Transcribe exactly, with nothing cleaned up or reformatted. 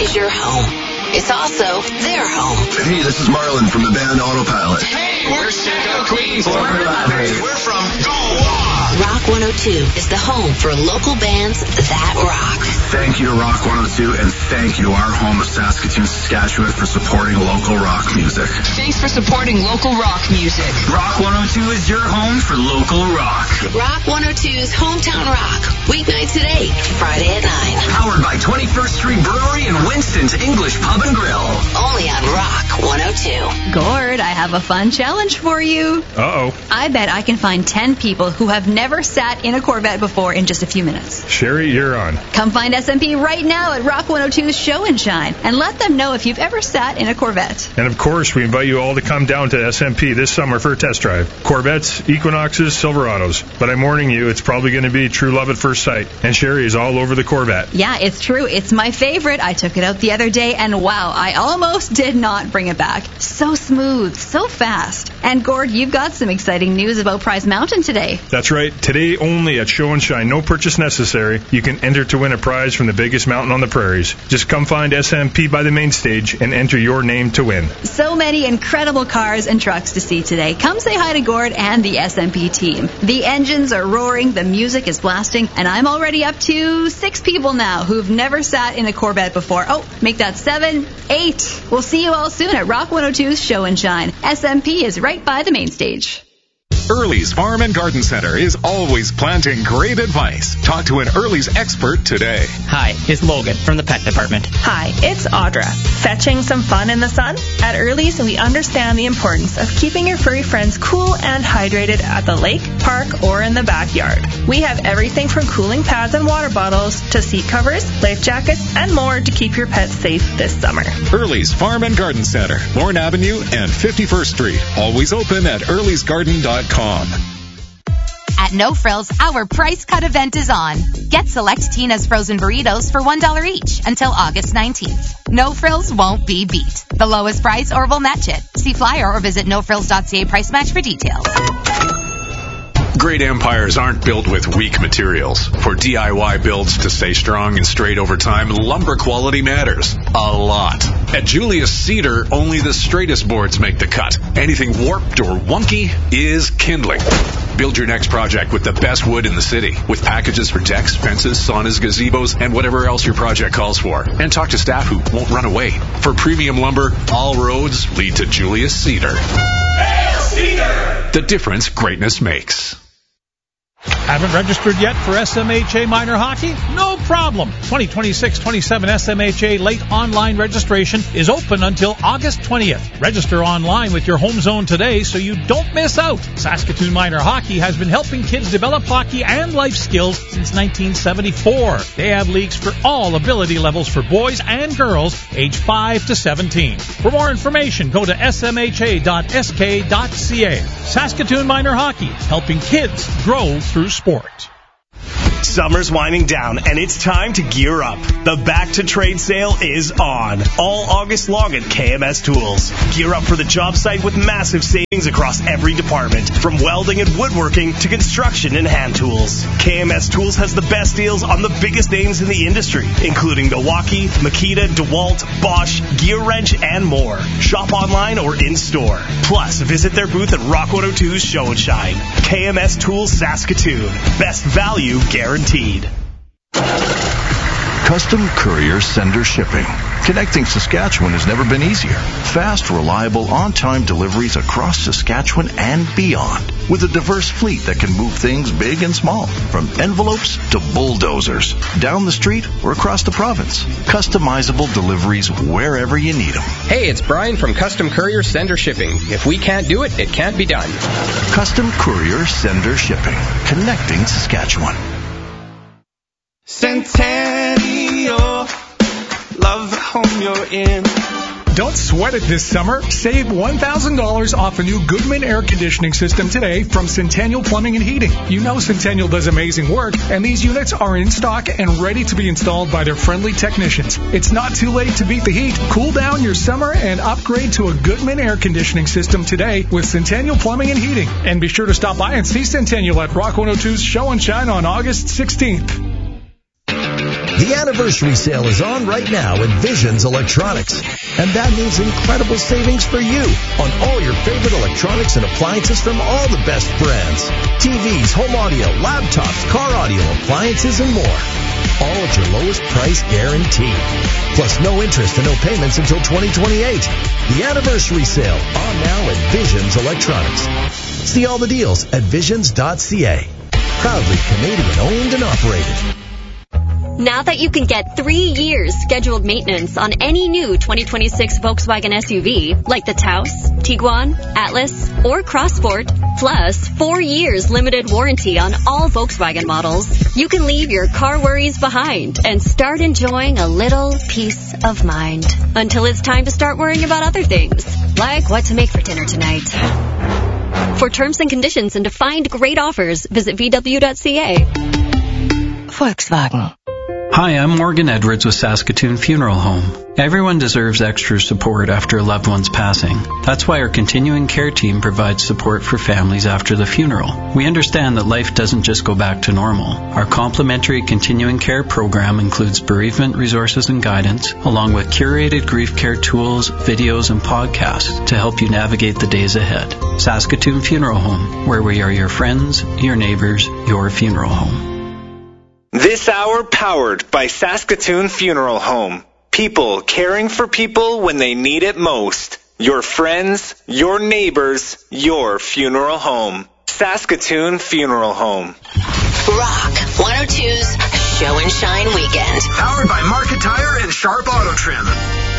is your home. It's also their home. Hey, this is Marlon from the band Autopilot. Hey, we're Sicko Queens. We're from Go Walk. Rock one oh two is the home for local bands that rock. Thank you to Rock one oh two, and thank you to our home of Saskatoon, Saskatchewan for supporting local rock music. Thanks for supporting local rock music. Rock one oh two is your home for local rock. Rock one oh two's Hometown Rock. Weeknights at eight, Friday at nine. Powered by twenty-first Street Brewery and Winston's English Pub and Grill. Only on Rock one oh two. Gord, I have a fun challenge for you. Uh-oh. I bet I can find ten people who have never sat in a Corvette before in just a few minutes. Sherry, you're on. Come find S M P right now at Rock one oh two's Show and Shine and let them know if you've ever sat in a Corvette. And of course, we invite you all to come down to S M P this summer for a test drive. Corvettes, Equinoxes, Silverados. But I'm warning you, it's probably going to be true love at first sight. And Sherry is all over the Corvette. Yeah, it's true. It's my favorite. I took it out the other day, and wow, I almost did not bring it back. So smooth, so fast. And Gord, you've got some exciting news about Prize Mountain today. That's right. Today only at Show and Shine, no purchase necessary. You can enter to win a prize from the biggest mountain on the prairies. Just come find S M P by the main stage and enter your name to win. So many incredible cars and trucks to see today. Come say hi to Gord and the S M P team. The engines are roaring, the music is blasting, and I'm already up to six people now who've never sat in a Corvette before. Oh, make that seven, eight. We'll see you all soon at Rock one oh two's Show and Shine. S M P is right by the main stage. Early's Farm and Garden Center is always planting great advice. Talk to an Early's expert today. Hi, it's Logan from the pet department. Hi, it's Audra. Fetching some fun in the sun? At Early's, we understand the importance of keeping your furry friends cool and hydrated at the lake, park, or in the backyard. We have everything from cooling pads and water bottles to seat covers, life jackets, and more to keep your pets safe this summer. Early's Farm and Garden Center, Lorne Avenue and fifty-first Street. Always open at earlys garden dot com. At No Frills, our price cut event is on. Get select Tina's frozen burritos for one dollar each until August nineteenth. No Frills won't be beat. The lowest price or we'll match it. See flyer or visit no frills dot c a price match for details. Great empires aren't built with weak materials. For D I Y builds to stay strong and straight over time, lumber quality matters a lot. At Julius Cedar, only the straightest boards make the cut. Anything warped or wonky is kindling. Build your next project with the best wood in the city, with packages for decks, fences, saunas, gazebos, and whatever else your project calls for. And talk to staff who won't run away. For premium lumber, all roads lead to Julius Cedar. Hail Cedar! The difference greatness makes. Haven't registered yet for S M H A Minor Hockey? No problem. twenty twenty-six twenty-seven S M H A late online registration is open until August twentieth. Register online with your home zone today so you don't miss out. Saskatoon Minor Hockey has been helping kids develop hockey and life skills since nineteen seventy-four. They have leagues for all ability levels for boys and girls age five to seventeen. For more information, go to s m h a dot s k dot c a. Saskatoon Minor Hockey, helping kids grow through sport. Summer's winding down, and it's time to gear up. The Back to Trade sale is on, all August long at K M S Tools. Gear up for the job site with massive savings across every department, from welding and woodworking to construction and hand tools. K M S Tools has the best deals on the biggest names in the industry, including Milwaukee, Makita, DeWalt, Bosch, Gear Wrench, and more. Shop online or in-store. Plus, visit their booth at Rock one oh two's Show and Shine. K M S Tools Saskatoon. Best value guaranteed. Custom Courier Sender Shipping. Connecting Saskatchewan has never been easier. Fast, reliable, on-time deliveries across Saskatchewan and beyond. With a diverse fleet that can move things big and small. From envelopes to bulldozers. Down the street or across the province. Customizable deliveries wherever you need them. Hey, it's Brian from Custom Courier Sender Shipping. If we can't do it, it can't be done. Custom Courier Sender Shipping. Connecting Saskatchewan. Centennial, love the home you're in. Don't sweat it this summer. Save one thousand dollars off a new Goodman air conditioning system today from Centennial Plumbing and Heating. You know Centennial does amazing work, and these units are in stock and ready to be installed by their friendly technicians. It's not too late to beat the heat. Cool down your summer and upgrade to a Goodman air conditioning system today with Centennial Plumbing and Heating. And be sure to stop by and see Centennial at Rock one oh two's Show and Shine on August sixteenth. The anniversary sale is on right now at Visions Electronics. And that means incredible savings for you on all your favorite electronics and appliances from all the best brands. T Vs, home audio, laptops, car audio, appliances, and more. All at your lowest price guarantee. Plus no interest and no payments until twenty twenty-eight. The anniversary sale on now at Visions Electronics. See all the deals at visions dot c a. Proudly Canadian owned and operated. Now that you can get three years scheduled maintenance on any new twenty twenty-six Volkswagen S U V, like the Taos, Tiguan, Atlas, or Crossport, plus four years limited warranty on all Volkswagen models, you can leave your car worries behind and start enjoying a little peace of mind. Until it's time to start worrying about other things, like what to make for dinner tonight. For terms and conditions and to find great offers, visit v w dot c a. Volkswagen. Hi, I'm Morgan Edwards with Saskatoon Funeral Home. Everyone deserves extra support after a loved one's passing. That's why our continuing care team provides support for families after the funeral. We understand that life doesn't just go back to normal. Our complimentary continuing care program includes bereavement resources and guidance, along with curated grief care tools, videos, and podcasts to help you navigate the days ahead. Saskatoon Funeral Home, where we are your friends, your neighbors, your funeral home. This hour powered by Saskatoon Funeral Home. People caring for people when they need it most. Your friends, your neighbors, your funeral home. Saskatoon Funeral Home. Rock one oh two's Show and Shine Weekend. Powered by Market Tire and Sharp Auto Trim.